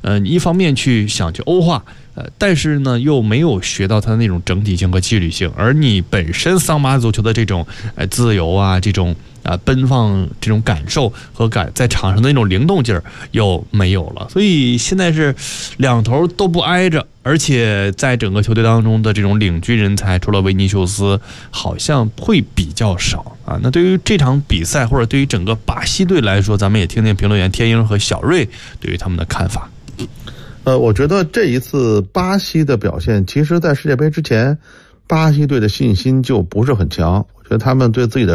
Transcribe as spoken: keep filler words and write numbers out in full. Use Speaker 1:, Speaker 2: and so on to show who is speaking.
Speaker 1: 呃，一方面去想去欧化，呃，但是呢又没有学到它的那种整体性和纪律性，而你本身桑巴足球的这种呃自由啊，这种啊、呃、奔放这种感受和感在场上的那种灵动劲儿又没有了，所以现在是两头都不挨着，而且在整个球队当中的这种领军人才，除了维尼修斯，好像会比较少啊。那对于这场比赛，或者对于整个巴西队来说，咱们也听听评论员天鹰和小瑞对于他们的看法。
Speaker 2: 呃，我觉得这一次巴西的表现，其实在世界杯之前，巴西队的信心就不是很强。我觉得他们对自己的